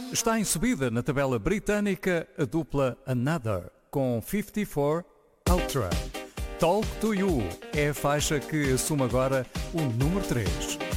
Está em subida na tabela britânica a dupla Another com 54 Ultra. Talk to You é a faixa que assume agora o número 3.